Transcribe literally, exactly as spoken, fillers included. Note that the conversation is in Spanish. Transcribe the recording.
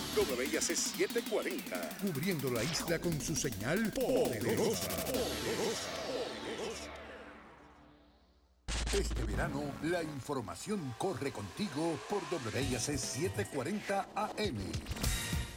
W I A C setecientos cuarenta, cubriendo la isla con su señal poderosa. Este verano, la información corre contigo por W I A C setecientos cuarenta A M.